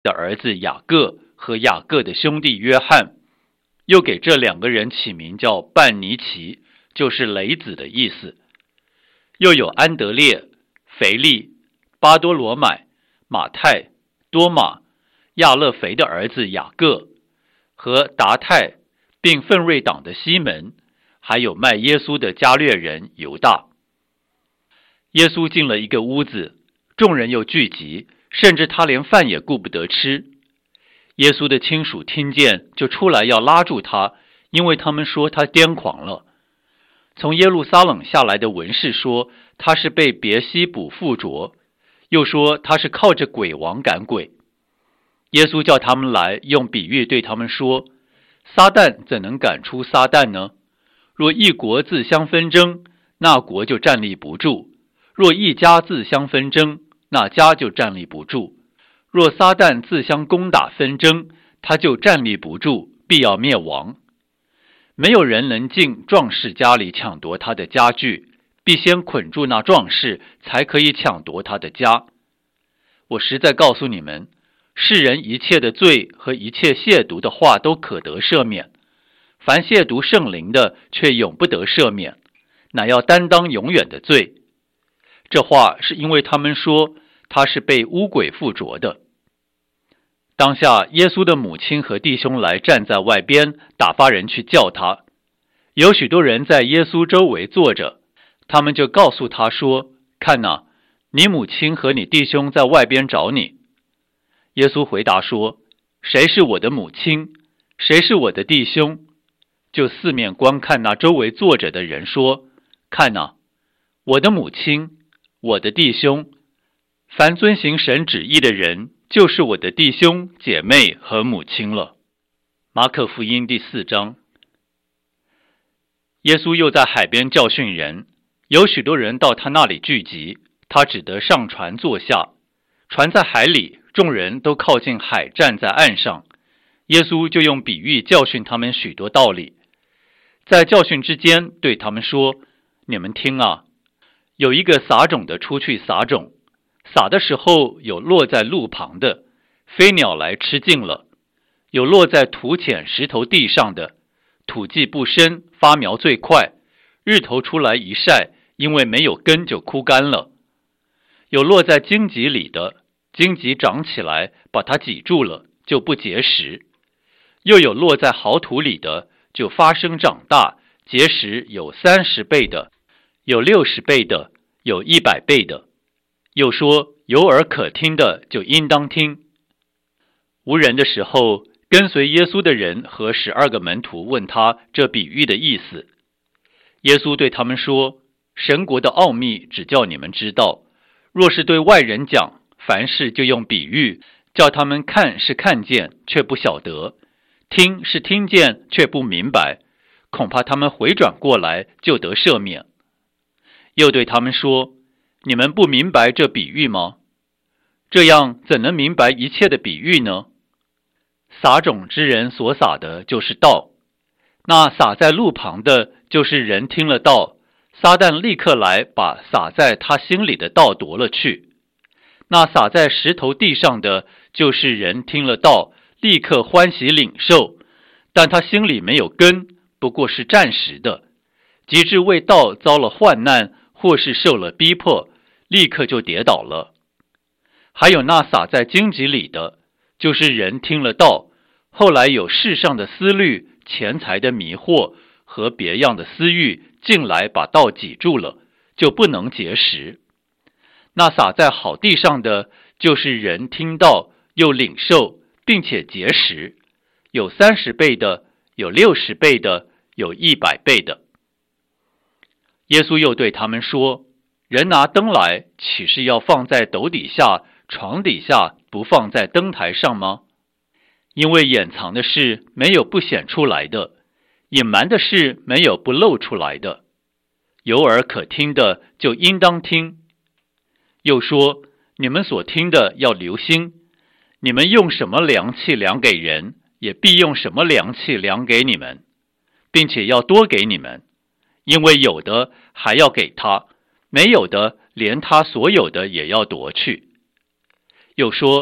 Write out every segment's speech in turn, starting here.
的儿子雅各和雅各的兄弟约翰，又给这2个人起名叫半尼奇，就是雷子的意思。又有安德烈、腓力、巴多罗买、马太、多马、亚勒腓的儿子雅各和达太，并奋锐党的西门，还有卖耶稣的加略人犹大。耶稣进了一个屋子，众人又聚集，甚至他连饭也顾不得吃。耶稣的亲属听见，就出来要拉住他，因为他们说他癫狂了。从耶路撒冷下来的文士说他是被别西卜附着，又说他是靠着鬼王赶鬼。耶稣叫他们来，用比喻对他们说，撒旦怎能赶出撒旦呢？若一国自相纷争，那国就站立不住；若一家自相纷争，那家就站立不住。若撒旦自相攻打纷争，他就站立不住，必要灭亡。没有人能进壮士家里抢夺他的家具，必先捆住那壮士，才可以抢夺他的家。我实在告诉你们，世人一切的罪和一切亵渎的话都可得赦免，凡亵渎圣灵的却永不得赦免，乃要担当永远的罪。这话是因为他们说他是被污鬼附着的。当下耶稣的母亲和弟兄来站在外边，打发人去叫他。有许多人在耶稣周围坐着，他们就告诉他说，看哪，你母亲和你弟兄在外边找你。耶稣回答说，谁是我的母亲，谁是我的弟兄？就四面观看那周围坐着的人说，看哪，我的母亲，我的弟兄，凡遵行神旨意的人，就是我的弟兄姐妹和母亲了。马可福音第4章。耶稣又在海边教训人，有许多人到他那里聚集，他只得上船坐下。船在海里，众人都靠近海，站在岸上。耶稣就用比喻教训他们许多道理。在教训之间，对他们说，你们听啊，有一个撒种的出去撒种，撒的时候有落在路旁的，飞鸟来吃尽了；有落在土浅石头地上的，土既不深，发苗最快，日头出来一晒，因为没有根就枯干了；有落在荆棘里的，荆棘长起来，把它挤住了，就不结实；又有落在好土里的，就发生长大，结实有30倍的，有60倍的，有100倍的。又说，有耳可听的就应当听。无人的时候，跟随耶稣的人和12个门徒问他这比喻的意思。耶稣对他们说，神国的奥秘只叫你们知道，若是对外人讲，凡事就用比喻，叫他们看是看见，却不晓得；听是听见，却不明白，恐怕他们回转过来，就得赦免。又对他们说，你们不明白这比喻吗？这样怎能明白一切的比喻呢？撒种之人所撒的就是道，那撒在路旁的，就是人听了道，撒旦立刻来把撒在他心里的道夺了去。那撒在石头地上的，就是人听了道，立刻欢喜领受，但他心里没有根，不过是暂时的，及至为道遭了患难，或是受了逼迫，立刻就跌倒了。还有那撒在荆棘里的，就是人听了道，后来有世上的思虑、钱财的迷惑和别样的私欲进来，把道挤住了，就不能结实。那撒在好地上的，就是人听道，又领受，并且结实，有30倍的，有60倍的，有100倍的。耶稣又对他们说，人拿灯来，岂是要放在斗底下、床底下，不放在灯台上吗？因为掩藏的事没有不显出来的，隐瞒的事没有不露出来的。有耳可听的就应当听。又说，你们所听的要留心，你们用什么量器量给人，也必用什么量器量给你们，并且要多给你们，因为有的还要给他，没有的连他所有的也要夺去。又说，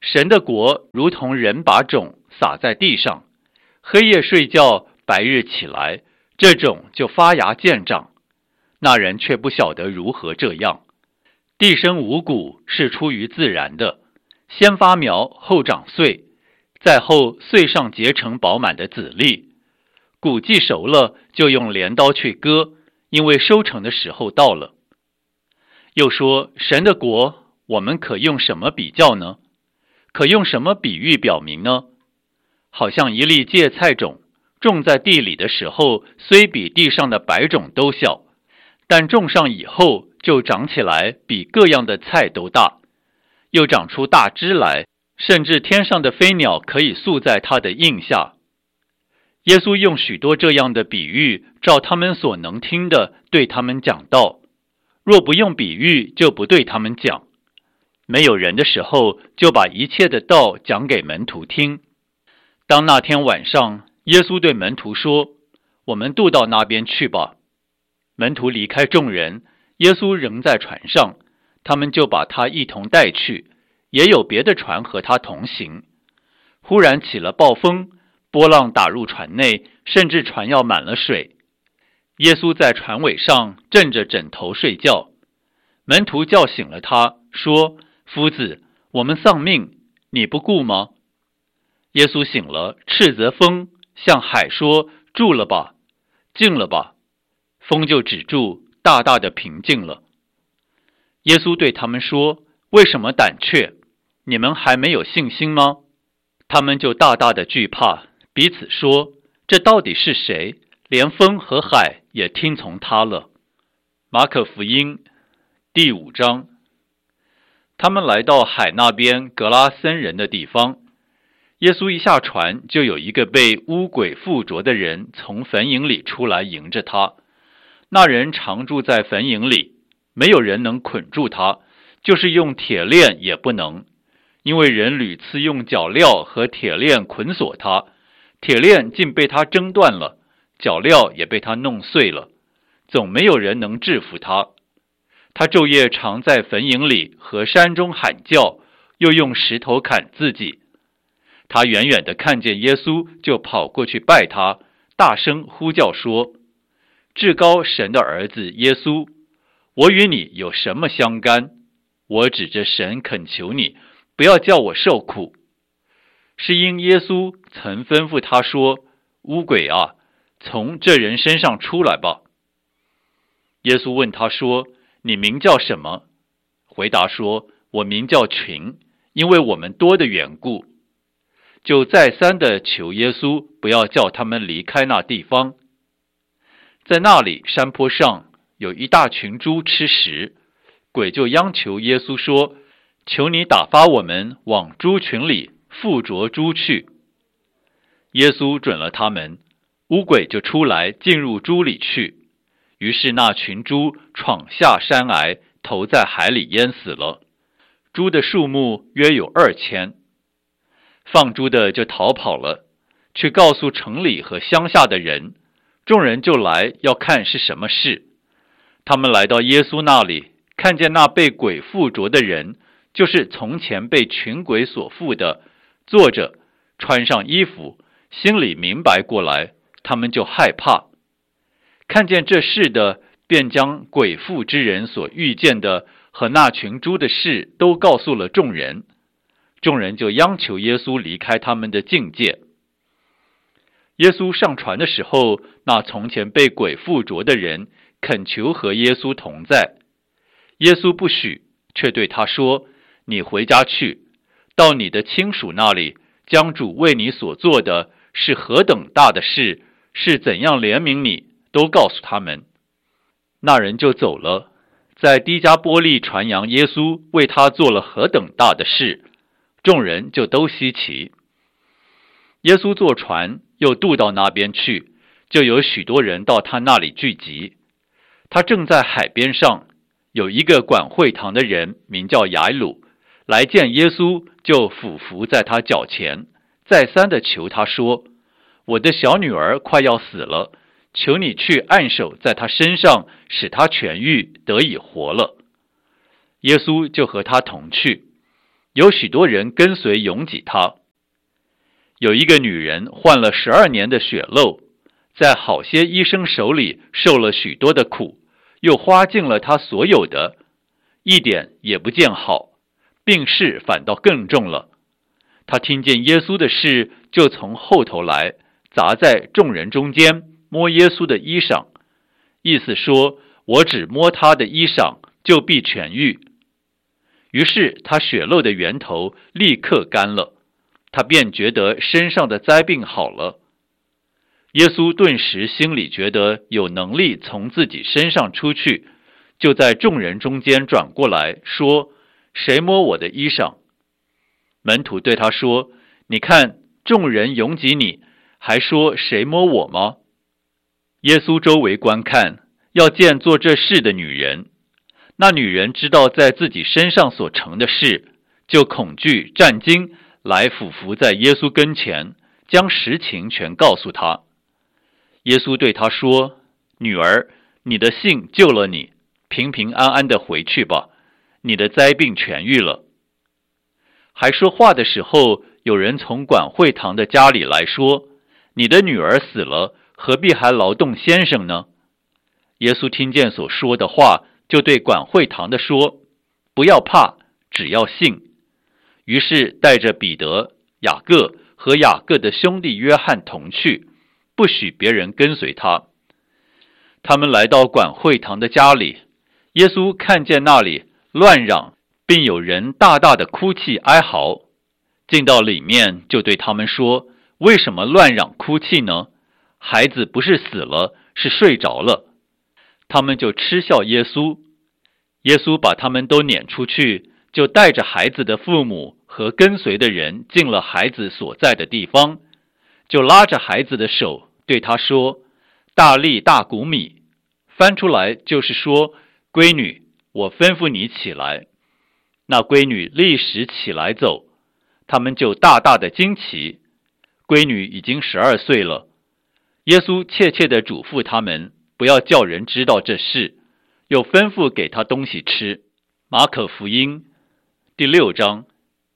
神的国如同人把种撒在地上，黑夜睡觉，白日起来，这种就发芽见长。那人却不晓得如何这样。地生五谷是出于自然的，先发苗，后长穗，再后穗上结成饱满的籽粒。谷既熟了，就用镰刀去割，因为收成的时候到了。又说，神的国，我们可用什么比较呢？可用什么比喻表明呢？好像一粒芥菜种，种在地里的时候，虽比地上的白种都小，但种上以后，就长起来比各样的菜都大，又长出大枝来，甚至天上的飞鸟可以宿在它的荫下。耶稣用许多这样的比喻，照他们所能听的，对他们讲道。若不用比喻，就不对他们讲。没有人的时候，就把一切的道讲给门徒听。当那天晚上，耶稣对门徒说：“我们渡到那边去吧。”门徒离开众人，耶稣仍在船上，他们就把他一同带去，也有别的船和他同行。忽然起了暴风，波浪打入船内，甚至船要满了水。耶稣在船尾上枕着枕头睡觉。门徒叫醒了他，说：“夫子，我们丧命，你不顾吗？”耶稣醒了，斥责风，向海说：“住了吧，静了吧。”风就止住，大大的平静了。耶稣对他们说：“为什么胆怯？你们还没有信心吗？”他们就大大的惧怕，彼此说：“这到底是谁？连风和海也听从他了。”马可福音第5章。他们来到海那边格拉森人的地方。耶稣一下船，就有一个被污鬼附着的人从坟茔里出来迎着他。那人常住在坟茔里，没有人能捆住他，就是用铁链也不能，因为人屡次用脚镣和铁链捆锁他，铁链竟被他挣断了，脚镣也被他弄碎了，总没有人能制服他。他昼夜常在坟茔里和山中喊叫，又用石头砍自己。他远远地看见耶稣，就跑过去拜他，大声呼叫说：“至高神的儿子耶稣，我与你有什么相干？我指着神恳求你，不要叫我受苦。”是因耶稣曾吩咐他说：“污鬼啊，从这人身上出来吧。”耶稣问他说：“你名叫什么？”回答说：“我名叫群，因为我们多的缘故。”就再三的求耶稣不要叫他们离开那地方。在那里山坡上有一大群猪吃食，鬼就央求耶稣说：“求你打发我们往猪群里附着猪去。”耶稣准了他们，污鬼就出来进入猪里去。于是那群猪闯下山崖，投在海里淹死了。猪的数目约有2000。放猪的就逃跑了，去告诉城里和乡下的人。众人就来要看是什么事。他们来到耶稣那里，看见那被鬼附着的人，就是从前被群鬼所附的，坐着，穿上衣服，心里明白过来，他们就害怕。看见这事的，便将鬼附之人所遇见的和那群猪的事都告诉了众人。众人就央求耶稣离开他们的境界。耶稣上船的时候，那从前被鬼附着的人恳求和耶稣同在。耶稣不许，却对他说：“你回家去，到你的亲属那里，将主为你所做的是何等大的事，是怎样怜悯你，都告诉他们。”那人就走了，在低加波利传扬耶稣为他做了何等大的事。众人就都稀奇。耶稣坐船又渡到那边去，就有许多人到他那里聚集。他正在海边上，有一个管会堂的人名叫雅鲁，来见耶稣，就俯伏在他脚前，再三的求他说：“我的小女儿快要死了，求你去按手在他身上，使他痊愈，得以活了。”耶稣就和他同去。 有许多人跟随拥挤他。有一个女人患了12年的血漏，在好些医生手里受了许多的苦，又花尽了她所有的，一点也不见好，病势反倒更重了。她听见耶稣的事，就从后头来，砸在众人中间，摸耶稣的衣裳，意思说，我只摸他的衣裳，就必痊愈。于是他血漏的源头立刻干了，他便觉得身上的灾病好了。耶稣顿时心里觉得有能力从自己身上出去，就在众人中间转过来说，谁摸我的衣裳？门徒对他说，你看众人拥挤你，还说谁摸我吗？耶稣周围观看，要见做这事的女人。那女人知道在自己身上所成的事，就恐惧战惊，来俯伏在耶稣跟前，将实情全告诉他。耶稣对她说，女儿，你的信救了你，平平安安的回去吧，你的灾病痊愈了。还说话的时候，有人从管会堂的家里来说，你的女儿死了，何必还劳动先生呢？耶稣听见所说的话，就对管会堂的说，不要怕，只要信。于是带着彼得、雅各和雅各的兄弟约翰同去，不许别人跟随他。他们来到管会堂的家里，耶稣看见那里乱嚷，并有人大大的哭泣哀嚎，进到里面就对他们说，为什么乱嚷哭泣呢？孩子不是死了，是睡着了。他们就嗤笑耶稣。耶稣把他们都撵出去，就带着孩子的父母和跟随的人进了孩子所在的地方，就拉着孩子的手对他说，大利大古米，翻出来就是说，闺女，我吩咐你起来。那闺女立时起来走，他们就大大的惊奇。闺女已经12岁了。耶稣切切地嘱咐他们，不要叫人知道这事，又吩咐给他东西吃。马可福音第6章。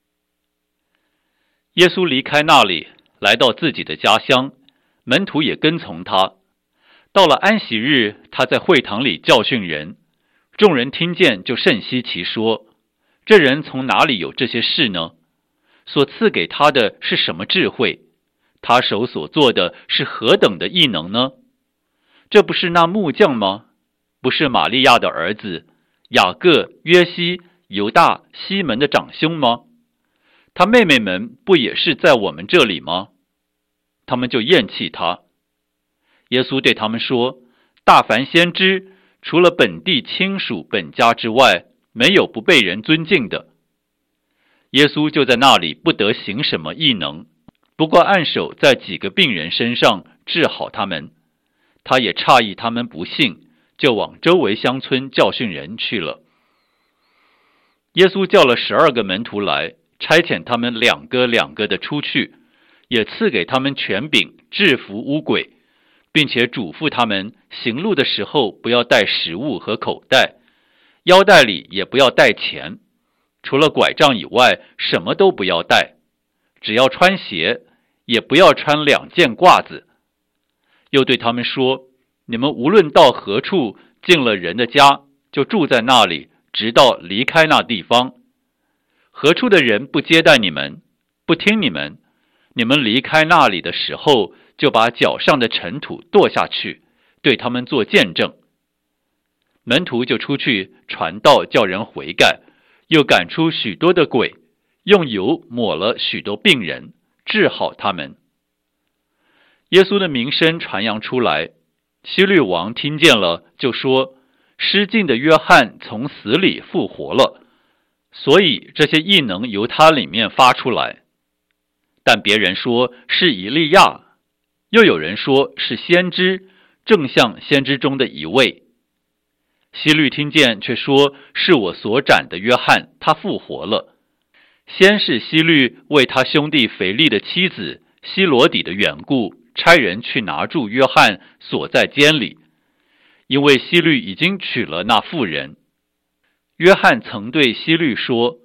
耶稣离开那里，来到自己的家乡，门徒也跟从他。到了安息日，他在会堂里教训人，众人听见就甚稀奇，说，这人从哪里有这些事呢？所赐给他的是什么智慧？他手所做的是何等的异能呢？这不是那木匠吗？不是玛利亚的儿子，雅各、约西、犹大、西门的长兄吗？他妹妹们不也是在我们这里吗？他们就厌弃他。耶稣对他们说，大凡先知，除了本地亲属本家之外，没有不被人尊敬的。耶稣就在那里不得行什么异能，不过按手在几个病人身上治好他们。他也诧异他们不信，就往周围乡村教训人去了。耶稣叫了12个门徒来，差遣他们两个的出去，也赐给他们权柄制服污鬼，并且嘱咐他们行路的时候不要带食物和口袋，腰带里也不要带钱，除了拐杖以外什么都不要带，只要穿鞋，也不要穿2件褂子。又对他们说，你们无论到何处进了人的家，就住在那里，直到离开那地方。何处的人不接待你们，不听你们，你们离开那里的时候，就把脚上的尘土跺下去，对他们做见证。门徒就出去传道，叫人悔改，又赶出许多的鬼，用油抹了许多病人，治好他们。耶稣的名声传扬出来，希律王听见了，就说，失禁的约翰从死里复活了，所以这些异能由他里面发出来。但别人说是以利亚，又有人说是先知，正像先知中的一位。希律听见却说，是我所斩的约翰，他复活了。先是希律为他兄弟腓力的妻子希罗底的缘故，差人去拿住约翰，锁在监里，因为希律已经娶了那妇人。约翰曾对希律说，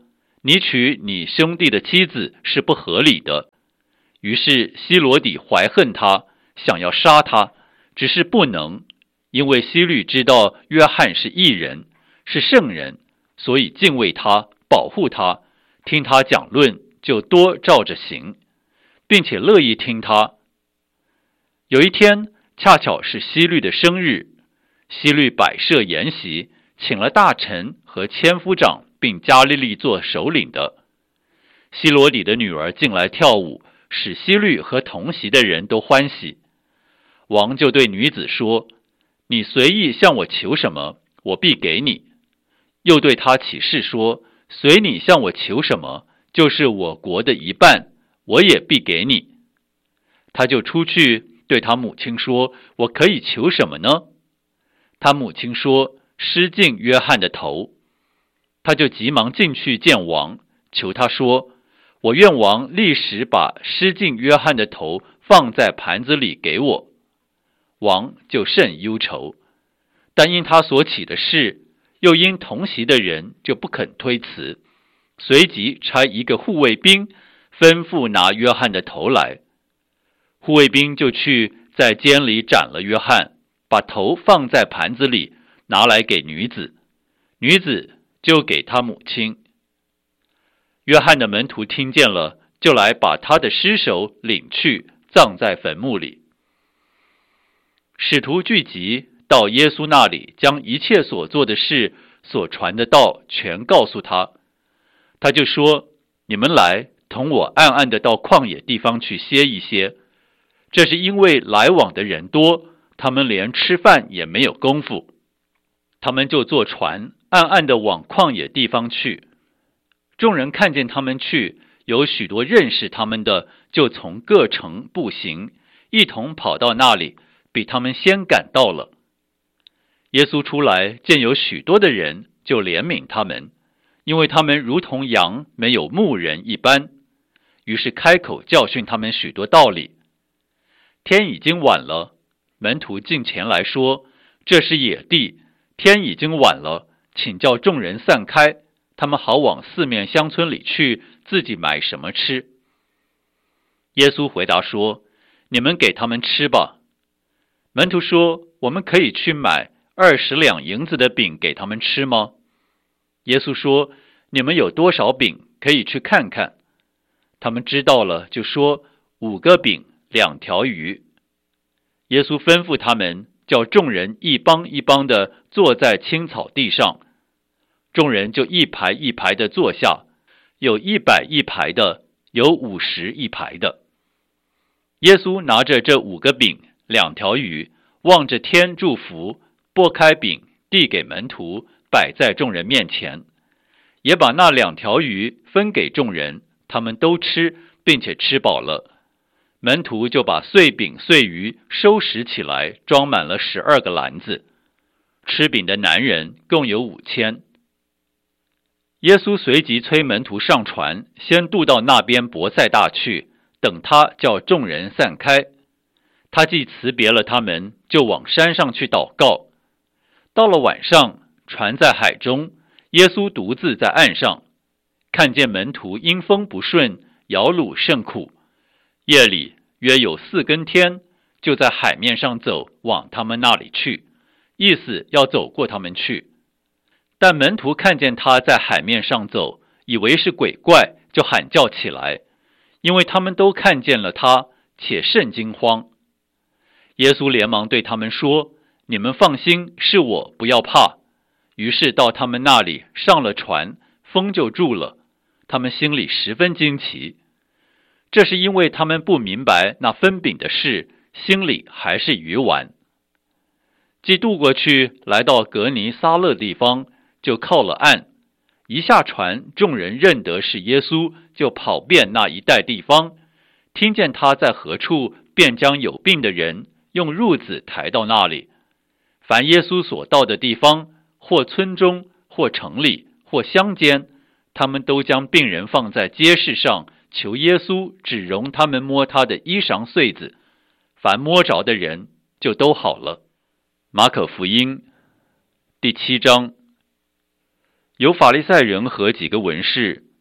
你娶你兄弟的妻子是不合理的。于是希罗底怀恨他，想要杀他，只是不能，因为希律知道约翰是义人，是圣人，所以敬畏他，保护他，听他讲论就多照着行，并且乐意听他。有一天恰巧是希律的生日，希律摆设筵席，请了大臣和千夫长并加利利做首领的。希罗底的女儿进来跳舞，使希律和同席的人都欢喜。王就对女子说：你随意向我求什么，我必给你。又对他起誓说：随你向我求什么，就是我国的一半，我也必给你。他就出去对他母亲说：我可以求什么呢？他母亲说：施尽约翰的头。他就急忙进去见王，求他说：我愿王立时把施尽约翰的头放在盘子里给我。王就甚忧愁，但因他所起的事，又因同席的人，就不肯推辞，随即差一个护卫兵吩咐拿约翰的头来。护卫兵就去在监里斩了约翰，把头放在盘子里，拿来给女子，女子就给他母亲。约翰的门徒听见了，就来把他的尸首领去，葬在坟墓里。使徒聚集到耶稣那里，将一切所做的事、所传的道全告诉他。他就说：你们来，同我暗暗的到旷野地方去歇一歇。这是因为来往的人多，他们连吃饭也没有功夫。他们就坐船，暗暗的往旷野地方去。众人看见他们去，有许多认识他们的，就从各城步行，一同跑到那里，比他们先赶到了。耶稣出来，见有许多的人，就怜悯他们，因为他们如同羊没有牧人一般。于是开口教训他们许多道理。天已经晚了，门徒进前来说：这是野地，天已经晚了，请叫众人散开，他们好往四面乡村里去，自己买什么吃。耶稣回答说：你们给他们吃吧。门徒说：我们可以去买20两银子的饼给他们吃吗？耶稣说：你们有多少饼，可以去看看。他们知道了，就说：5个饼2条鱼。耶稣吩咐他们，叫众人一帮一帮的坐在青草地上。众人就一排一排的坐下，有100一排的，有50一排的。耶稣拿着这5个饼2条鱼，望着天祝福，拨开饼递给门徒，摆在众人面前，也把那2条鱼分给众人，他们都吃，并且吃饱了。门徒就把碎饼碎鱼收拾起来，装满了12个篮子。吃饼的男人共有5000。耶稣随即催门徒上船，先渡到那边伯赛大去，等他叫众人散开。他既辞别了他们，就往山上去祷告。到了晚上，船在海中，耶稣独自在岸上，看见门徒因风不顺，摇橹甚苦。夜里约有4更天，就在海面上走，往他们那里去，意思要走过他们去。但门徒看见他在海面上走，以为是鬼怪，就喊叫起来，因为他们都看见了他，且甚惊慌。耶稣连忙对他们说：你们放心，是我，不要怕。于是到他们那里，上了船，风就住了。他们心里十分惊奇。这是因为他们不明白那分饼的事，心里还是愚顽。既渡过去，来到革尼撒勒地方，就靠了岸。一下船，众人认得是耶稣，就跑遍那一带地方，听见他在何处，便将有病的人用褥子抬到那里。凡耶稣所到的地方，或村中，或城里，或乡间，他们都将病人放在街市上，求耶稣只容他们摸他的衣裳穗子，凡摸着的人就都好了。马可福音第7章。有法利赛人和几个文士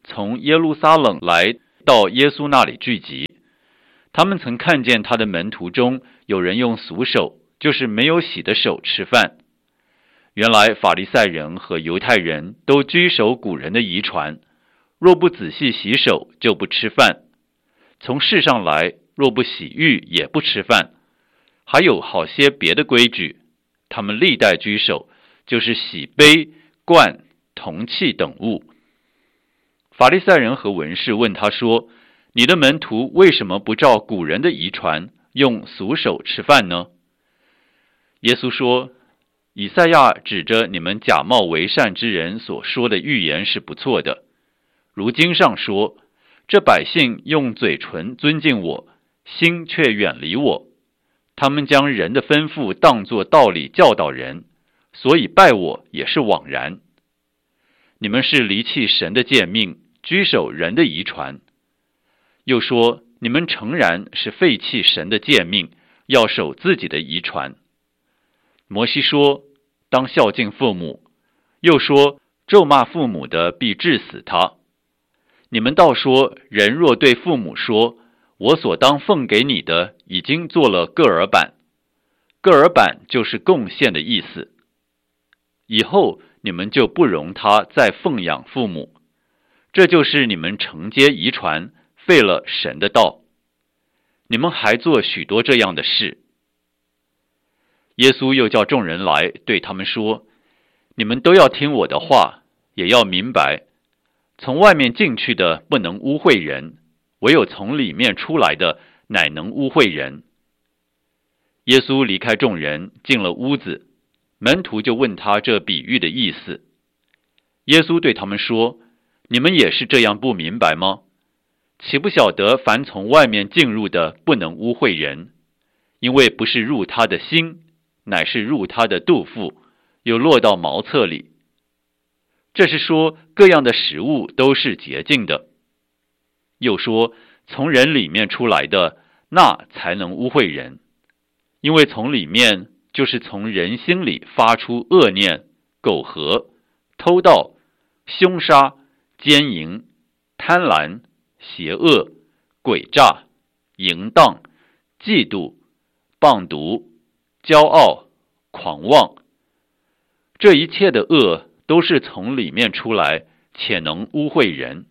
从耶路撒冷来到耶稣那里聚集。他们曾看见他的门徒中有人用俗手，就是没有洗的手吃饭。原来法利赛人和犹太人都居守古人的遗传，若不仔细洗手就不吃饭。从世上来，若不洗浴也不吃饭。还有好些别的规矩，他们历代居守，就是洗杯、罐、铜器等物。法利赛人和文士问他说：你的门徒为什么不照古人的遗传，用俗手吃饭呢？耶稣说：以赛亚指着你们假冒为善之人所说的预言是不错的。如经上说：这百姓用嘴唇尊敬我，心却远离我。他们将人的吩咐当作道理教导人，所以拜我也是枉然。你们是离弃神的诫命，居守人的遗传。又说：你们诚然是废弃神的诫命，要守自己的遗传。摩西说：当孝敬父母。又说：咒骂父母的必治死他。你们倒说：人若对父母说：我所当奉给你的已经做了个耳板。个耳板就是贡献的意思。以后你们就不容他再奉养父母。这就是你们承接遗传，废了神的道。你们还做许多这样的事。耶稣又叫众人来，对他们说：你们都要听我的话，也要明白，从外面进去的不能污秽人，唯有从里面出来的乃能污秽人。耶稣离开众人，进了屋子，门徒就问他这比喻的意思。耶稣对他们说：你们也是这样不明白吗？岂不晓得凡从外面进入的不能污秽人，因为不是入他的心，乃是入他的肚腹，又落到茅厕里。这是说各样的食物都是洁净的。又说从人里面出来的，那才能污秽人，因为从里面就是从人心里发出恶念、苟合、偷盗、凶杀、奸淫、贪婪、邪恶、诡诈、淫荡、嫉妒、谤毒、骄傲、狂妄。这一切的恶都是从里面出来，且能污秽人。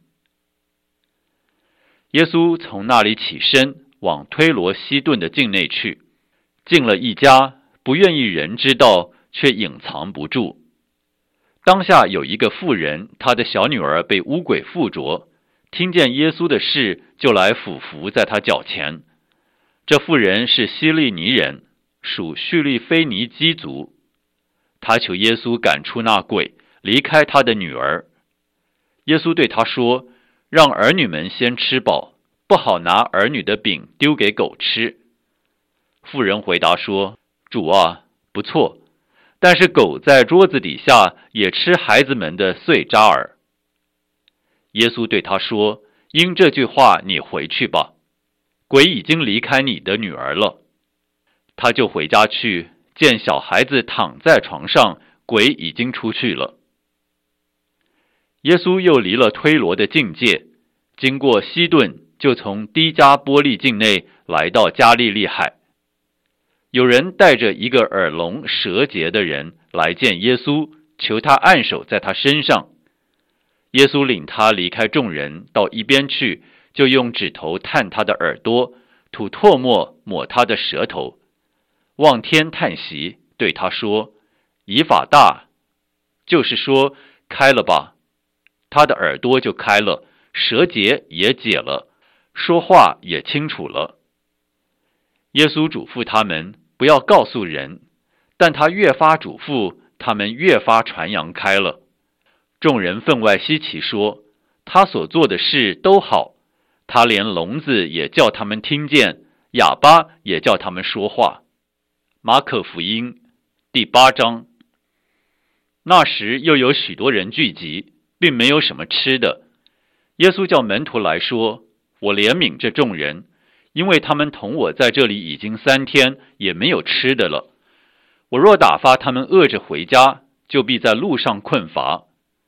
耶稣从那里起身，往推罗西顿的境内去，进了一家，不愿意人知道，却隐藏不住。当下有一个妇人，她的小女儿被污鬼附着，听见耶稣的事，就来俯伏在他脚前。这妇人是希利尼人，属叙利非尼基族。她求耶稣赶出那鬼，离开她的女儿。耶稣对她说：让儿女们先吃饱，不好拿儿女的饼丢给狗吃。妇人回答说：主啊，不错，但是狗在桌子底下也吃孩子们的碎渣儿。耶稣对他说：因这句话你回去吧，鬼已经离开你的女儿了。他就回家去，见小孩子躺在床上，鬼已经出去了。耶稣又离了推罗的境界，经过西顿，就从低加波利境内来到加利利海。有人带着一个耳聋舌结的人来见耶稣，求他按手在他身上。耶稣领他离开众人，到一边去，就用指头探他的耳朵，吐唾沫抹他的舌头，望天叹息，对他说：以法大，就是说开了吧。他的耳朵就开了，舌结也解了，说话也清楚了。耶稣嘱咐他们不要告诉人，但他越发嘱咐，他们越发传扬开了。众人分外稀奇，说：他所做的事都好，他连聋子也叫他们听见，哑巴也叫他们说话。马可福音第8章。那时又有许多人聚集，并没有什么吃的。耶稣叫门徒来说：我怜悯这众人，因为他们同我在这里已经3天，也没有吃的了。我若打发他们饿着回家，就必在路上困乏。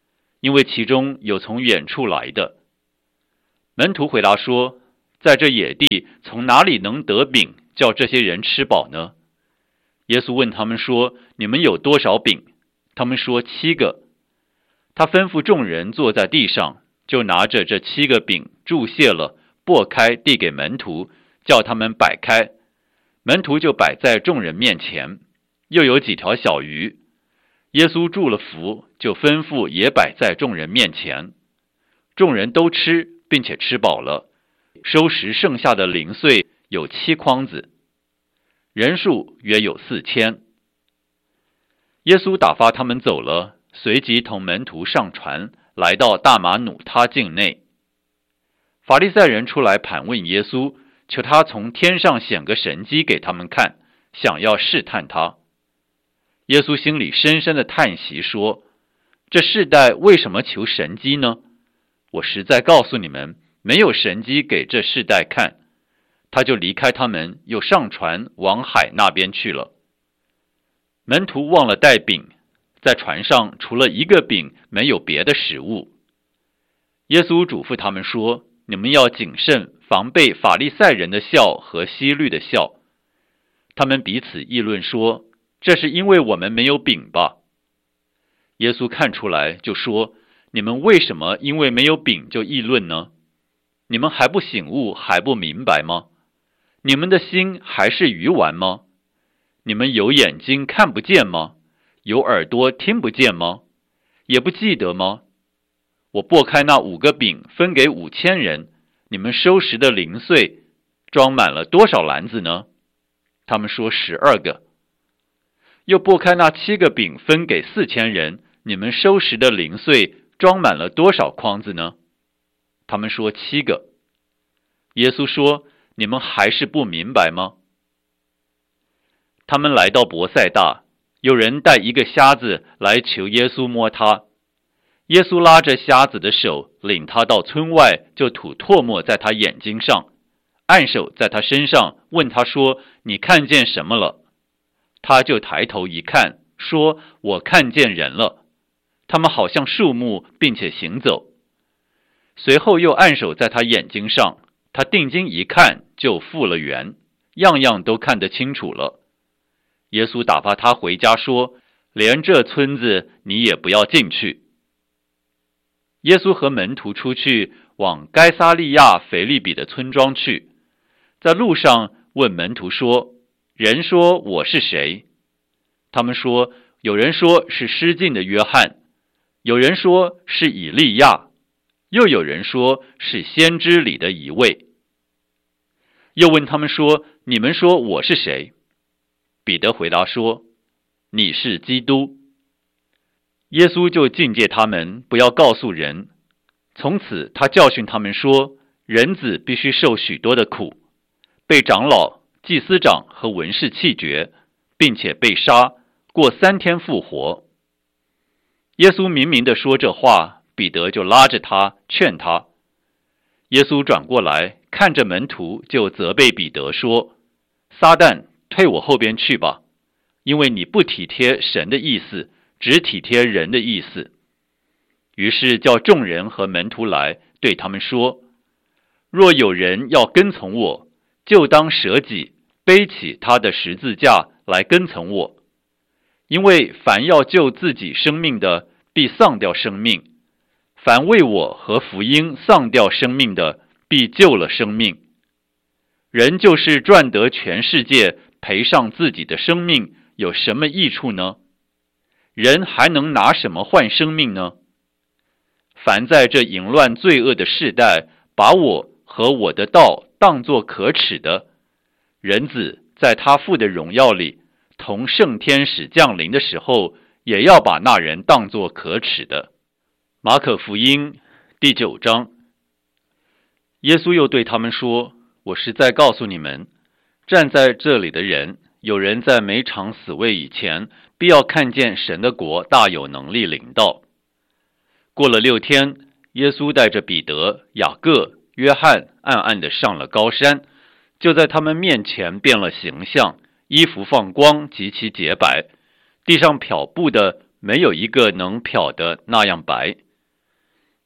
因为其中有从远处来的。门徒回答说，在这野地从哪里能得饼叫这些人吃饱呢？耶稣问他们说，你们有多少饼？他们说7个。他吩咐众人坐在地上，就拿着这7个饼注谢了，擘开递给门徒，叫他们摆开。门徒就摆在众人面前，又有几条小鱼。耶稣祝了福，就吩咐也摆在众人面前。众人都吃，并且吃饱了，收拾剩下的零碎有7筐子，人数约有4000。耶稣打发他们走了，随即同门徒上船，来到大马努他境内。法利赛人出来盘问耶稣，求他从天上显个神迹给他们看，想要试探他。耶稣心里深深的叹息说，这世代为什么求神迹呢？我实在告诉你们，没有神迹给这世代看。他就离开他们，又上船往海那边去了。门徒忘了带饼，在船上除了1个饼，没有别的食物。耶稣嘱咐他们说，你们要谨慎，防备法利赛人的笑和希律的笑。他们彼此议论说，这是因为我们没有饼吧？耶稣看出来，就说，你们为什么因为没有饼就议论呢？你们还不醒悟，还不明白吗？你们的心还是鱼丸吗？你们有眼睛看不见吗？有耳朵听不见吗？也不记得吗？我擘开那5个饼分给5000人，你们收拾的零碎装满了多少篮子呢？他们说12个。又擘开那7个饼分给4000人，你们收拾的零碎装满了多少筐子呢？他们说7个。耶稣说，你们还是不明白吗？他们来到伯赛大，有人带1个瞎子来求耶稣摸他。耶稣拉着瞎子的手，领他到村外，就吐唾沫在他眼睛上，按手在他身上，问他说，你看见什么了？他就抬头一看，说，我看见人了，他们好像树木，并且行走。随后又按手在他眼睛上，他定睛一看，就复了原，样样都看得清楚了。耶稣打发他回家说，连这村子你也不要进去。耶稣和门徒出去，往该撒利亚腓利比的村庄去，在路上问门徒说，人说我是谁？他们说，有人说是失禁的约翰，有人说是以利亚，又有人说是先知里的一位。又问他们说，你们说我是谁？彼得回答说，你是基督。耶稣就禁戒他们不要告诉人。从此他教训他们说，人子必须受许多的苦，被长老、祭司长和文士弃绝，并且被杀，过3天复活。耶稣明明地说这话，彼得就拉着他劝他。耶稣转过来看着门徒，就责备彼得说，撒旦，退我后边去吧，因为你不体贴神的意思，只体贴人的意思。于是叫众人和门徒来，对他们说，若有人要跟从我，就当舍己，背起他的十字架来跟从我。因为凡要救自己生命的，必丧掉生命；凡为我和福音丧掉生命的，必救了生命。人就是赚得全世界，赔上自己的生命，有什么益处呢？人还能拿什么换生命呢？凡在这淫乱罪恶的世代，把我和我的道当作可耻的，人子在他父的荣耀里，同圣天使降临的时候，也要把那人当作可耻的。马可福音第9章。耶稣又对他们说，我实在告诉你们，站在这里的人，有人在每场死位以前，必要看见神的国大有能力临到。过了6天，耶稣带着彼得、雅各、约翰暗暗地上了高山，就在他们面前变了形象，衣服放光，极其洁白，地上漂布的没有一个能漂的那样白。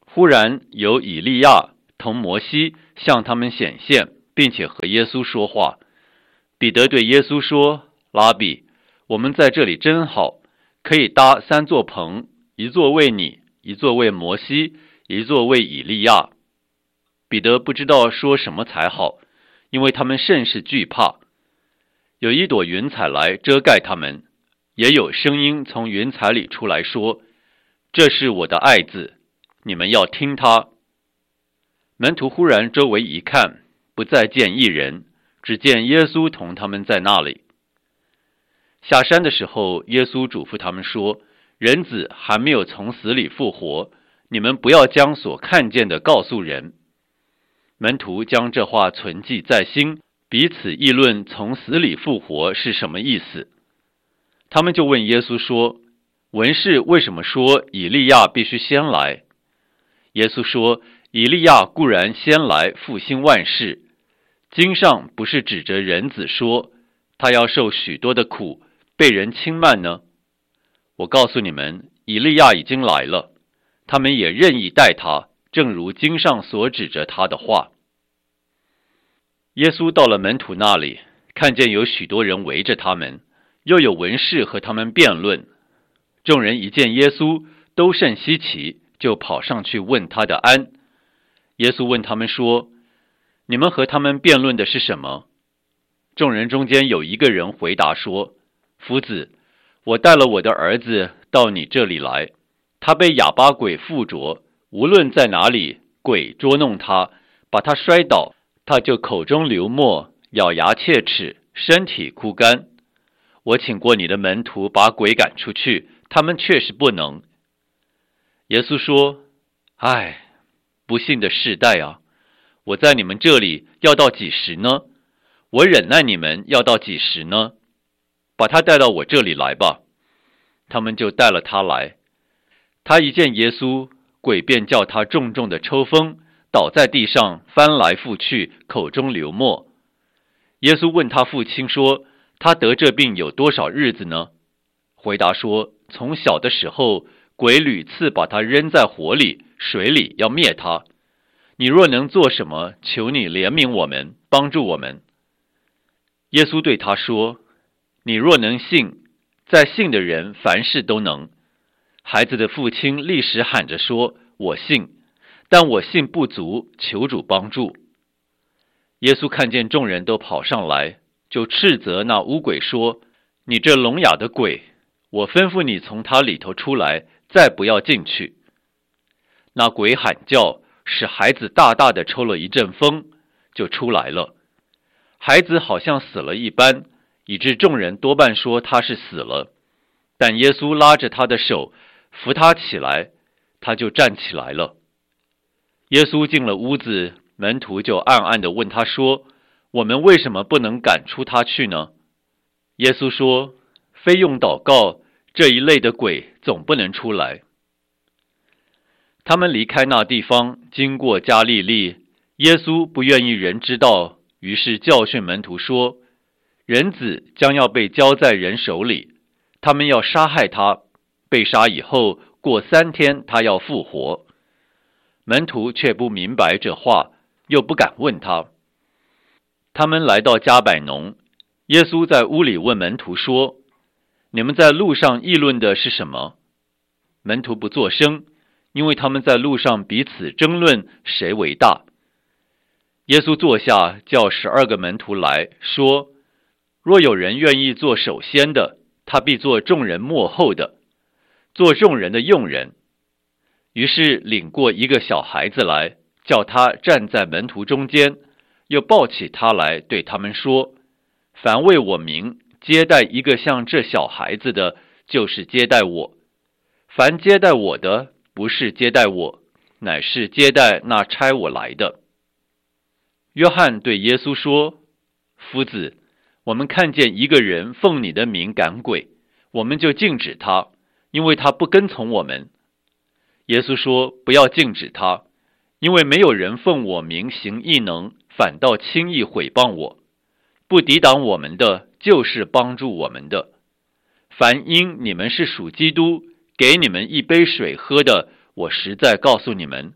忽然有以利亚同摩西向他们显现，并且和耶稣说话。彼得对耶稣说：拉比，我们在这里真好，可以搭3座棚，一座为你，一座为摩西，一座为以利亚。彼得不知道说什么才好，因为他们甚是惧怕。有一朵云彩来遮盖他们，也有声音从云彩里出来说：这是我的爱子，你们要听他。门徒忽然周围一看，不再见一人，只见耶稣同他们在那里。下山的时候，耶稣嘱咐他们说：人子还没有从死里复活，你们不要将所看见的告诉人。门徒将这话存记在心，彼此议论从死里复活是什么意思。他们就问耶稣说：文士为什么说以利亚必须先来？耶稣说：以利亚固然先来复兴万事，经上不是指着人子说他要受许多的苦，被人轻慢呢？我告诉你们，以利亚已经来了，他们也任意待他，正如经上所指着他的话。耶稣到了门徒那里，看见有许多人围着他们，又有文士和他们辩论。众人一见耶稣，都甚稀奇，就跑上去问他的安。耶稣问他们说：你们和他们辩论的是什么？众人中间有一个人回答说：夫子，我带了我的儿子到你这里来，他被哑巴鬼附着，无论在哪里，鬼捉弄他，把他摔倒，他就口中流沫，咬牙切齿，身体枯干。我请过你的门徒把鬼赶出去，他们确实不能。耶稣说：唉，不幸的世代啊，我在你们这里要到几时呢？我忍耐你们要到几时呢？把他带到我这里来吧。他们就带了他来。他一见耶稣，鬼便叫他重重的抽风，倒在地上，翻来覆去，口中流沫。耶稣问他父亲说：他得这病有多少日子呢？回答说：从小的时候，鬼屡次把他扔在火里、水里，要灭他。你若能做什么，求你怜悯我们，帮助我们。耶稣对他说：你若能信，在信的人凡事都能。孩子的父亲立时喊着说：我信，但我信不足，求主帮助。耶稣看见众人都跑上来，就斥责那污鬼说：你这聋哑的鬼，我吩咐你从他里头出来，再不要进去。那鬼喊叫，使孩子大大的抽了一阵风，就出来了。孩子好像死了一般，以致众人多半说他是死了。但耶稣拉着他的手，扶他起来，他就站起来了。耶稣进了屋子，门徒就暗暗地问他说：我们为什么不能赶出他去呢？耶稣说：非用祷告，这一类的鬼总不能出来。他们离开那地方，经过加利利，耶稣不愿意人知道，于是教训门徒说：人子将要被交在人手里，他们要杀害他，被杀以后，过3天他要复活。门徒却不明白这话，又不敢问他。他们来到加百农，耶稣在屋里问门徒说：你们在路上议论的是什么？门徒不作声，因为他们在路上彼此争论谁为大。耶稣坐下，叫12个门徒来说：若有人愿意做首先的，他必做众人末后的，做众人的用人。于是领过一个小孩子来，叫他站在门徒中间，又抱起他来，对他们说：凡为我名接待一个像这小孩子的，就是接待我；凡接待我的，不是接待我，乃是接待那差我来的。约翰对耶稣说：夫子，我们看见一个人奉你的名赶鬼，我们就禁止他，因为他不跟从我们。耶稣说：不要禁止他，因为没有人奉我名行异能，反倒轻易毁谤我。不抵挡我们的，就是帮助我们的。凡因你们是属基督，给你们一杯水喝的，我实在告诉你们，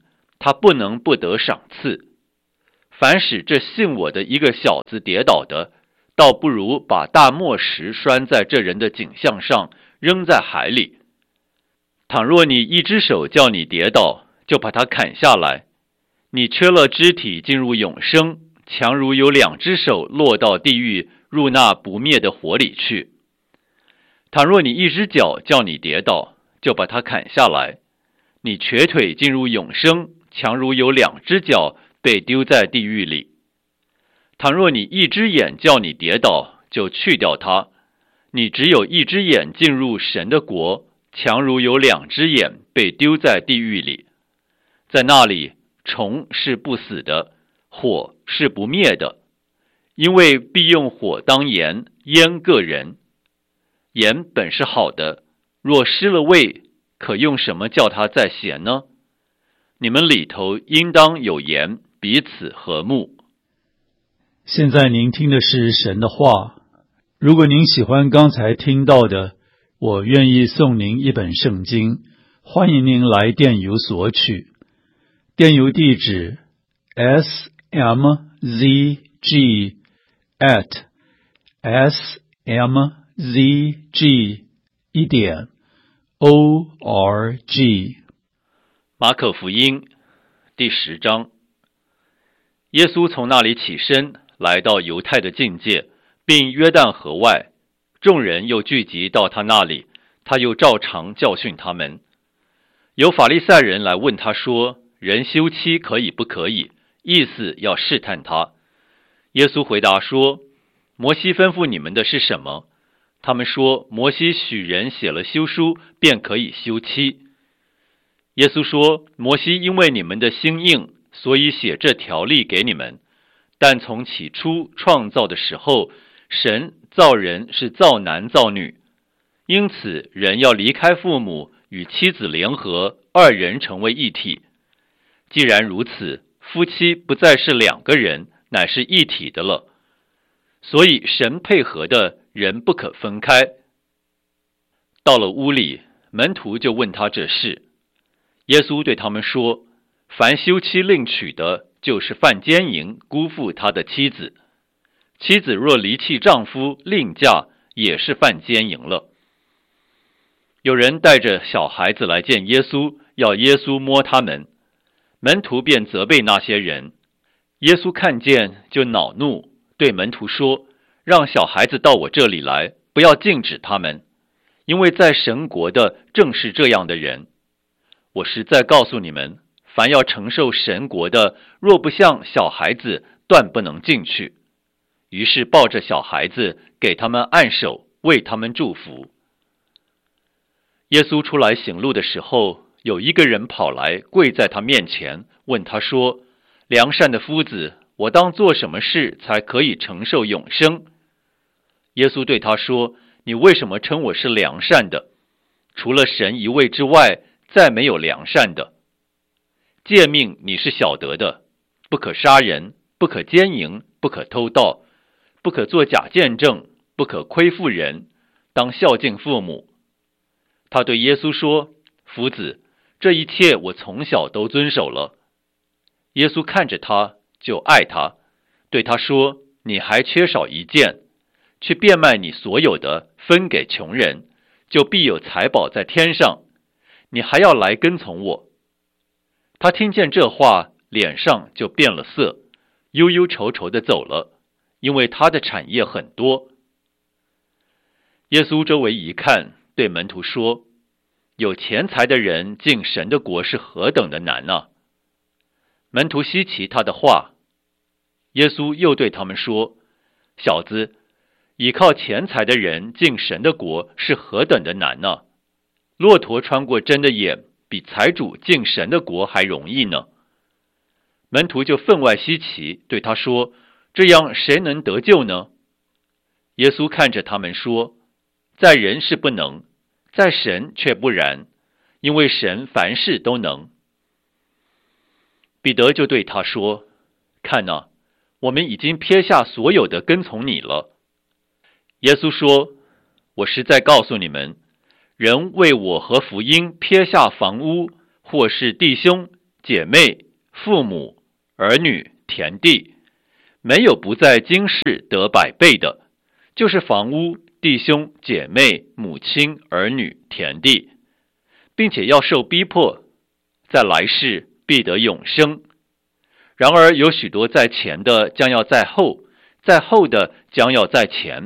他不能不得赏赐。凡使这信我的一个小子跌倒的，倒不如把大磨石拴在这人的颈项上，扔在海里。倘若你一只手叫你跌倒，就把它砍下来，你缺了肢体进入永生，强如有两只手落到地狱，入那不灭的火里去。倘若你一只脚叫你跌倒，就把它砍下来，你瘸腿进入永生，强如有两只脚被丢在地狱里。倘若你一只眼叫你跌倒，就去掉它，你只有一只眼进入神的国，强如有两只眼被丢在地狱里。在那里，虫是不死的，火是不灭的，因为必用火当盐，腌个人。盐本是好的，若失了味，可用什么叫它再咸呢？你们里头应当有盐，彼此和睦。 现在您听的是神的话。如果您喜欢刚才听到的，我愿意送您一本圣经，欢迎您来电邮索取。电邮地址 smzg@smzg.org。 马可福音第10章。耶稣从那里起身，来到犹太的境界，并约旦河外，众人又聚集到他那里，他又照常教训他们。有法利赛人来问他说：人休妻可以不可以？意思要试探他。耶稣回答说：摩西吩咐你们的是什么？他们说：摩西许人写了休书，便可以休妻。耶稣说：摩西因为你们的心硬，所以写这条例给你们。但从起初创造的时候，神造人是造男造女，因此人要离开父母，与妻子联合，二人成为一体。既然如此，夫妻不再是两个人，乃是一体的了。所以神配合的，人不可分开。到了屋里，门徒就问他这事。耶稣对他们说：凡休妻另娶的，就是犯奸淫，辜负他的妻子。妻子若离弃丈夫另嫁，也是犯奸淫了。有人带着小孩子来见耶稣，要耶稣摸他们。门徒便责备那些人。耶稣看见就恼怒，对门徒说：让小孩子到我这里来，不要禁止他们，因为在神国的正是这样的人。我实在告诉你们，凡要承受神国的，若不像小孩子，断不能进去。于是抱着小孩子，给他们按手，为他们祝福。耶稣出来行路的时候，有一个人跑来，跪在他面前，问他说：良善的夫子，我当做什么事才可以承受永生？耶稣对他说：你为什么称我是良善的？除了神一位之外，再没有良善的。诫命你是晓得的，不可杀人，不可奸淫，不可偷盗，不可作假见证，不可亏负人，当孝敬父母。他对耶稣说：夫子，这一切我从小都遵守了。耶稣看着他，就爱他，对他说：你还缺少一件，去变卖你所有的，分给穷人，就必有财宝在天上。你还要来跟从我。他听见这话，脸上就变了色，忧忧愁愁地走了，因为他的产业很多。耶稣周围一看，对门徒说：有钱财的人进神的国是何等的难啊！门徒稀奇他的话。耶稣又对他们说：小子，倚靠钱财的人进神的国是何等的难啊！骆驼穿过针的眼，比财主进神的国还容易呢。门徒就分外稀奇，对他说：这样谁能得救呢？耶稣看着他们说：在人是不能，在神却不然，因为神凡事都能。彼得就对他说：看哪，我们已经撇下所有的跟从你了。耶稣说：我实在告诉你们，人为我和福音撇下房屋，或是弟兄姐妹、 父母、儿女、田地，没有不在今世得100倍的，就是房屋、弟兄、姐妹、母亲、儿女、田地，并且要受逼迫，在来世必得永生。然而有许多在前的将要在后，在后的将要在前。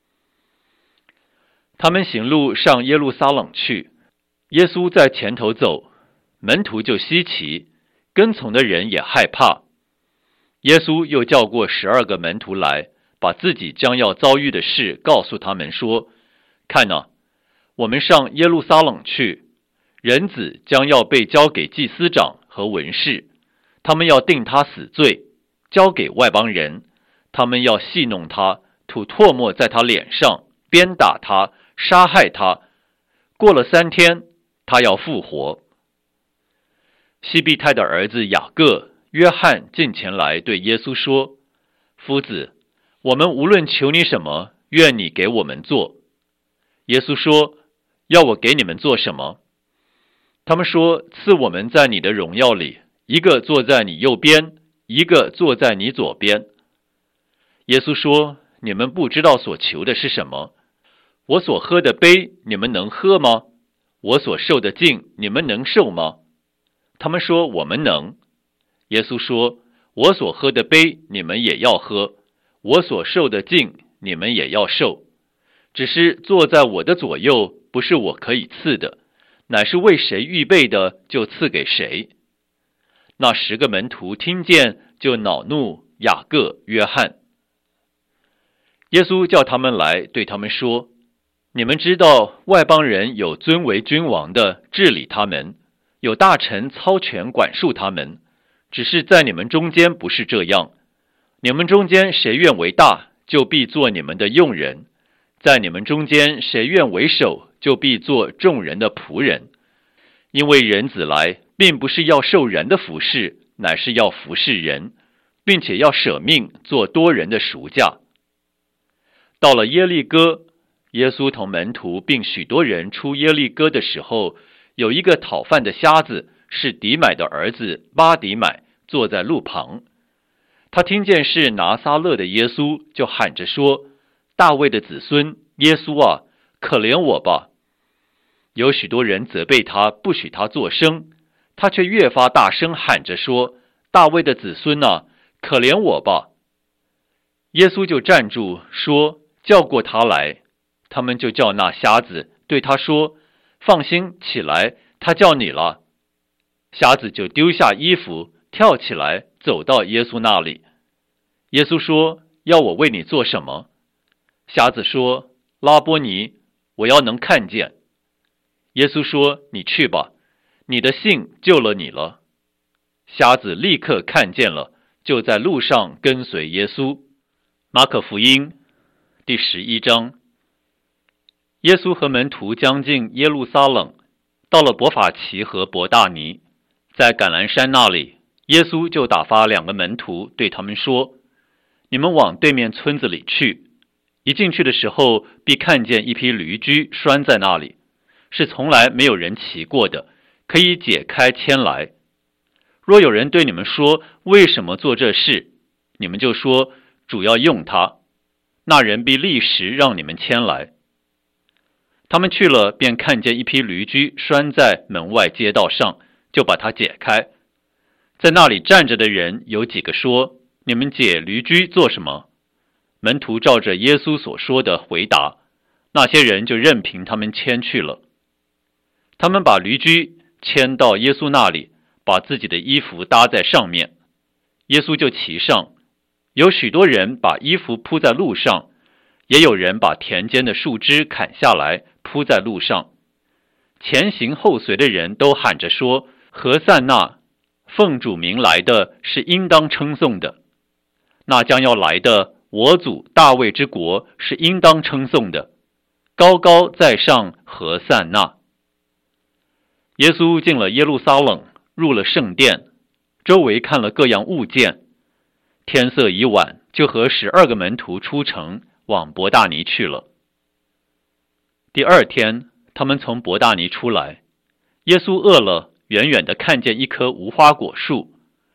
他们行路上耶路撒冷去，耶稣在前头走，门徒就稀奇，跟从的人也害怕。耶稣又叫过12个门徒来，把自己将要遭遇的事告诉他们说：看哪，我们上耶路撒冷去，人子将要被交给祭司长和文士，他们要定他死罪，交给外邦人，他们要戏弄他，吐唾沫在他脸上，鞭打他，杀害他。过了3天，他要复活。西庇太的儿子雅各、约翰近前来对耶稣说：夫子，我们无论求你什么，愿你给我们做。耶稣说：要我给你们做什么？他们说：赐我们在你的荣耀里，一个坐在你右边，一个坐在你左边。耶稣说：你们不知道所求的是什么。我所喝的杯，你们能喝吗？我所受的浸，你们能受吗？他们说：我们能。耶稣说：我所喝的杯，你们也要喝；我所受的浸，你们也要受。只是坐在我的左右，不是我可以赐的，乃是为谁预备的，就赐给谁。那10个门徒听见，就恼怒雅各、约翰。耶稣叫他们来，对他们说：你们知道外邦人有尊为君王的治理他们，有大臣操权管束他们，只是在你们中间不是这样。你们中间谁愿为大，就必做你们的用人；在你们中间谁愿为首，就必做众人的仆人。因为人子来，并不是要受人的服侍，乃是要服侍人，并且要舍命做多人的赎价。到了耶利哥，耶稣同门徒并许多人出耶利哥的时候，有一个讨饭的瞎子，是底买的儿子巴底买，坐在路旁。他听见是拿撒勒的耶稣，就喊着说：大卫的子孙耶稣啊，可怜我吧。有许多人责备他，不许他作声，他却越发大声喊着说：大卫的子孙啊，可怜我吧。耶稣就站住说：叫过他来。他们就叫那瞎子，对他说：放心，起来，他叫你了。瞎子就丢下衣服，跳起来，走到耶稣那里。耶稣说：要我为你做什么？瞎子说：拉波尼，我要能看见。耶稣说：你去吧，你的信救了你了。瞎子立刻看见了，就在路上跟随耶稣。马可福音第11章。耶稣和门徒将近耶路撒冷，到了伯法其和伯大尼，在橄榄山那里，耶稣就打发2个门徒，对他们说：你们往对面村子里去，一进去的时候，必看见一匹驴驹拴在那里，是从来没有人骑过的，可以解开牵来。若有人对你们说为什么做这事，你们就说主要用它，那人必立时让你们牵来。他们去了，便看见一匹驴驹拴在门外街道上，就把它解开。在那里站着的人有几个说：你们解驴驹做什么？门徒照着耶稣所说的回答，那些人就任凭他们牵去了。他们把驴驹牵到耶稣那里，把自己的衣服搭在上面，耶稣就骑上。有许多人把衣服铺在路上，也有人把田间的树枝砍下来铺在路上。前行后随的人都喊着说：何塞那，奉主名来的是应当称颂的。那将要来的我祖大卫之国是应当称颂的，高高在上何塞那。耶稣进了耶路撒冷，入了圣殿，周围看了各样物件。天色已晚，就和12个门徒出城，往伯大尼去了。第2天，他们从伯大尼出来，耶稣饿了，远远地看见一棵无花果树，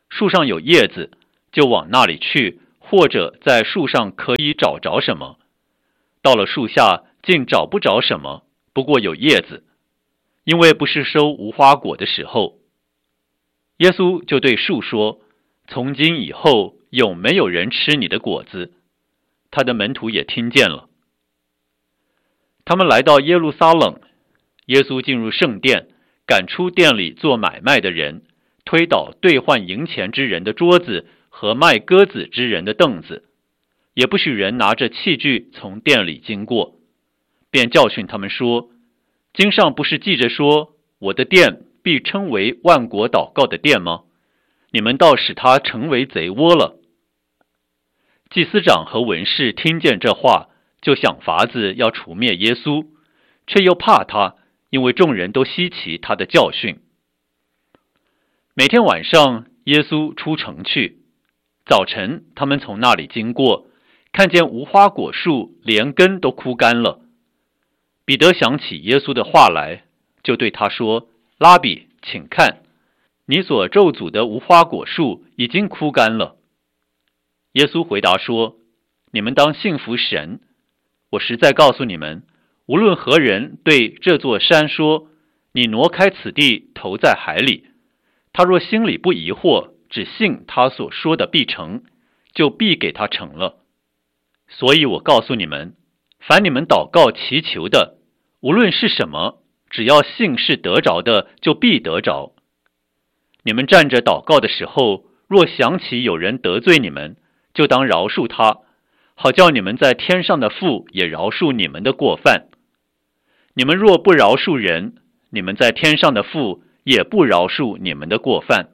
树上有叶子，就往那里去，或者在树上可以找着什么。到了树下，竟找不着什么，不过有叶子，因为不是收无花果的时候。耶稣就对树说：从今以后，有没有人吃你的果子？他的门徒也听见了。他们来到耶路撒冷，耶稣进入圣殿，赶出店里做买卖的人，推倒兑换银钱之人的桌子和卖鸽子之人的凳子，也不许人拿着器具从店里经过，便教训他们说：经上不是记着说，我的殿必称为万国祷告的殿吗？你们倒使它成为贼窝了。祭司长和文士听见这话，就想法子要除灭耶稣，却又怕他，因为众人都稀奇他的教训。每天晚上，耶稣出城去，早晨他们从那里经过，看见无花果树连根都枯干了。彼得想起耶稣的话来，就对他说：拉比，请看，你所咒诅的无花果树已经枯干了。耶稣回答说：你们当信服神，我实在告诉你们，无论何人对这座山说，你挪开此地，投在海里，他若心里不疑惑，只信他所说的必成，就必给他成了。所以我告诉你们，凡你们祷告祈求的，无论是什么，只要信是得着的，就必得着。你们站着祷告的时候，若想起有人得罪你们，就当饶恕他，好叫你们在天上的父也饶恕你们的过犯。你们若不饶恕人，你们在天上的父也不饶恕你们的过犯。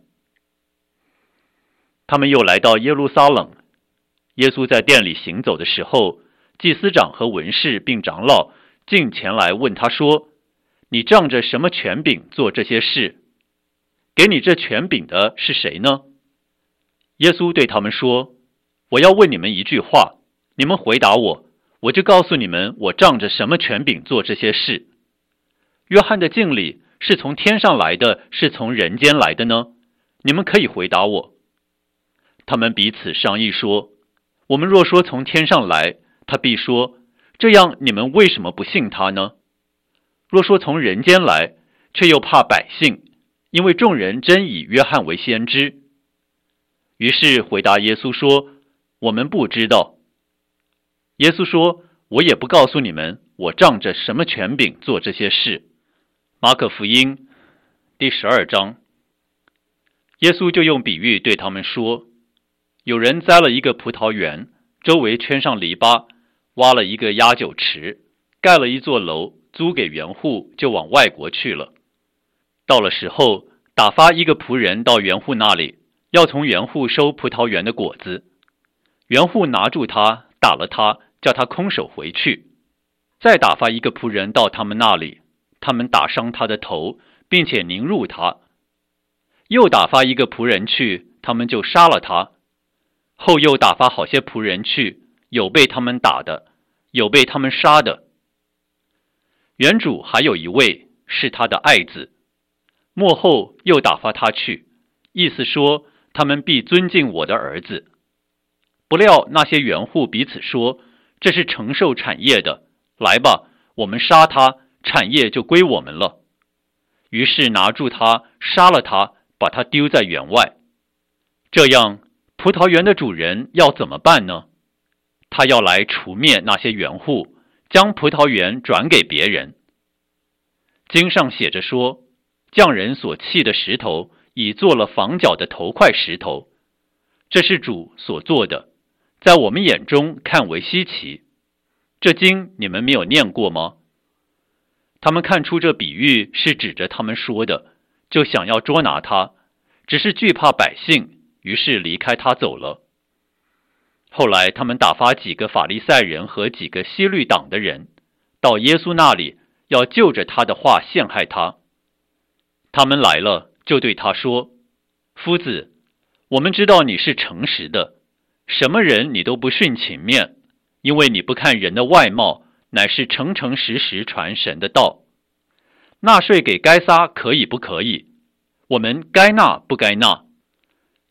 他们又来到耶路撒冷，耶稣在殿里行走的时候，祭司长和文士并长老进前来问他说：你仗着什么权柄做这些事？给你这权柄的是谁呢？耶稣对他们说：我要问你们一句话，你们回答我，我就告诉你们，我仗着什么权柄做这些事。约翰的敬礼是从天上来的，是从人间来的呢？你们可以回答我。他们彼此商议说：我们若说从天上来，他必说：这样你们为什么不信他呢？若说从人间来，却又怕百姓，因为众人真以约翰为先知。于是回答耶稣说：我们不知道。耶稣说：我也不告诉你们，我仗着什么权柄做这些事。马可福音第12章。耶稣就用比喻对他们说：有人栽了一个葡萄园，周围圈上篱笆，挖了一个压酒池，盖了一座楼，租给园户，就往外国去了。到了时候，打发一个仆人到园户那里，要从园户收葡萄园的果子。园户拿住他，打了他，叫他空手回去。再打发一个仆人到他们那里，他们打伤他的头，并且凌辱他。又打发一个仆人去，他们就杀了他。后又打发好些仆人去，有被他们打的，有被他们杀的。园主还有一位是他的爱子，末后又打发他去，意思说他们必尊敬我的儿子。不料那些园户彼此说：这是承受产业的，来吧，我们杀他，产业就归我们了。于是拿住他，杀了他，把他丢在园外。这样，葡萄园的主人要怎么办呢？他要来除灭那些园户，将葡萄园转给别人。经上写着说：匠人所砌的石头，已做了房角的头块石头。这是主所做的，在我们眼中看为稀奇。这经你们没有念过吗？他们看出这比喻是指着他们说的，就想要捉拿他，只是惧怕百姓，于是离开他走了。后来他们打发几个法利赛人和几个希律党的人到耶稣那里，要就着他的话陷害他。他们来了，就对他说：夫子，我们知道你是诚实的，什么人你都不徇情面，因为你不看人的外貌，乃是诚诚实实传神的道。纳税给该撒可以不可以？我们该纳不该纳？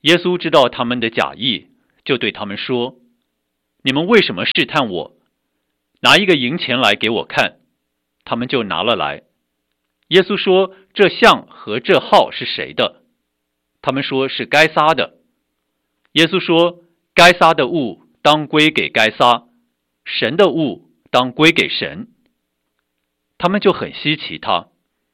耶稣知道他们的假意，就对他们说：你们为什么试探我？拿一个银钱来给我看。他们就拿了来。耶稣说：这像和这号是谁的？他们说是该撒的。耶稣说：该撒的物当归给该撒，神的物当归给神。他们就很稀奇他。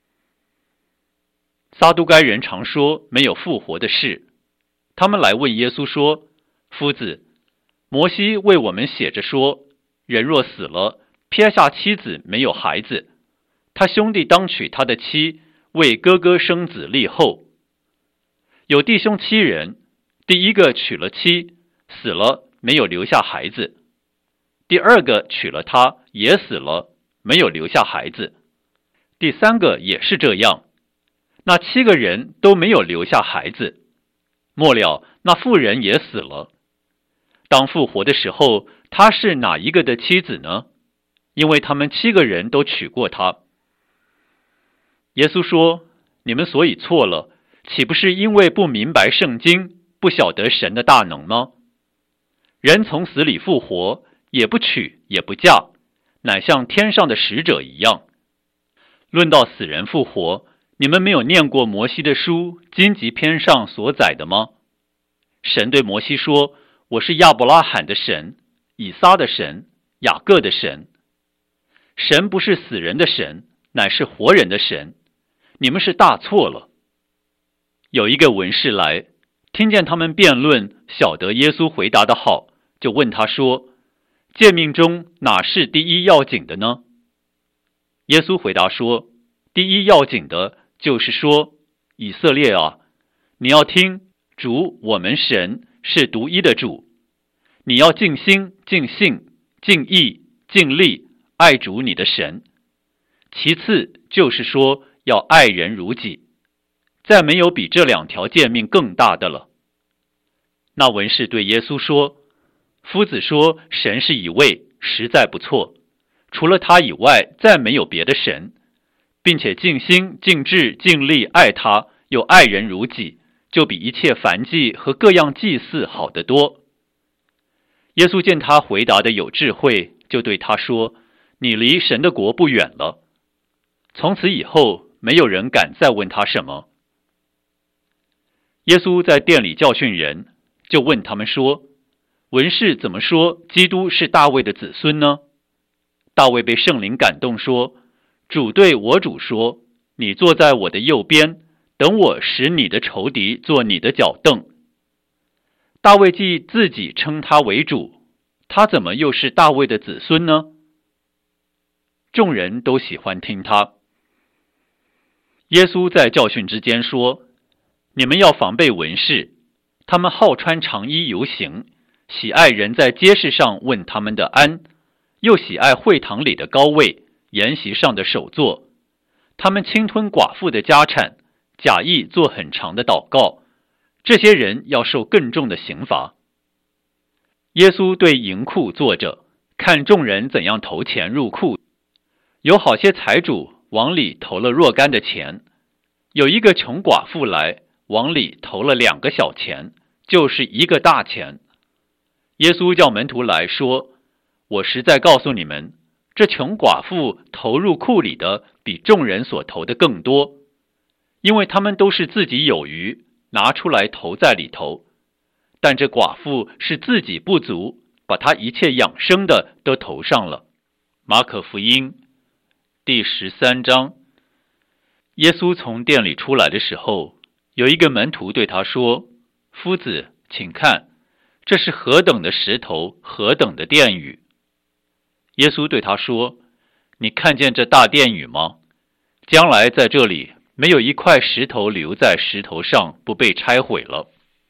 撒都该人常说没有复活的事，他们来问耶稣说：夫子，摩西为我们写着说，人若死了，撇下妻子没有孩子，他兄弟当娶他的妻，为哥哥生子立后。有弟兄7人，第一个娶了妻，死了，没有留下孩子；第二个娶了她，也死了，没有留下孩子；第三个也是这样。那7个人都没有留下孩子。末了，那妇人也死了。当复活的时候，她是哪一个的妻子呢？因为他们7个人都娶过她。耶稣说：你们所以错了，岂不是因为不明白圣经，不晓得神的大能吗？人从死里复活，也不娶也不嫁，乃像天上的使者一样。论到死人复活，你们没有念过摩西的书荆棘篇上所载的吗？神对摩西说：我是亚伯拉罕的神，以撒的神，雅各的神。神不是死人的神，乃是活人的神。你们是大错了。有一个文士来，听见他们辩论，晓得耶稣回答的好，就问他说：诫命中哪是第一要紧的呢？耶稣回答说：第一要紧的就是说，以色列啊，你要听，主我们神是独一的主，你要尽心尽性尽意尽力爱主你的神。其次就是说要爱人如己，再没有比这2条诫命更大的了。那文士对耶稣说：夫子说神是一位，实在不错，除了他以外再没有别的神，并且尽心尽智尽力爱他，又爱人如己，就比一切燔祭和各样祭祀好得多。耶稣见他回答的有智慧，就对他说：你离神的国不远了。从此以后，没有人敢再问他什么。耶稣在殿里教训人，就问他们说：文士怎么说基督是大卫的子孙呢？大卫被圣灵感动说：主对我主说，你坐在我的右边，等我使你的仇敌做你的脚凳。大卫既自己称他为主，他怎么又是大卫的子孙呢？众人都喜欢听他。耶稣在教训之间说：你们要防备文士，他们好穿长衣游行，喜爱人在街市上问他们的安，又喜爱会堂里的高位，筵席上的首座。他们侵吞寡妇的家产，假意做很长的祷告。这些人要受更重的刑罚。耶稣对银库坐着，看众人怎样投钱入库。有好些财主往里投了若干的钱，有一个穷寡妇来，往里投了2个小钱，就是1个大钱。耶稣叫门徒来说：我实在告诉你们，这穷寡妇投入库里的比众人所投的更多，因为他们都是自己有余，拿出来投在里头。但这寡妇是自己不足，把她一切养生的都投上了。马可福音第13章。耶稣从殿里出来的时候，有一个门徒对他说：夫子，请看，这是何等的石头，何等的殿宇。耶稣对他说：你看见这大殿宇吗？将来在这里没有一块石头留在石头上不被拆毁了。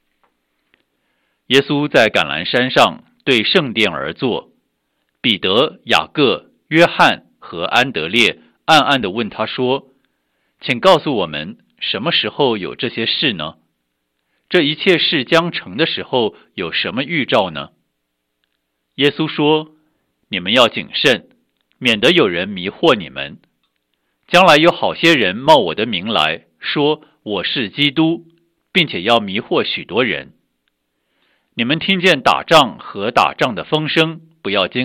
耶稣在橄榄山上对圣殿而坐，彼得、雅各、约翰和安德烈暗暗地问他说：请告诉我们，什么时候有这些事呢？这一切事将成的时候有什么预兆呢？耶稣说：你们要谨慎，免得有人迷惑你们。将来有好些人冒我的名来，说我是基督， 并且要迷惑许多人。你们听见打仗和打仗的风声，不要惊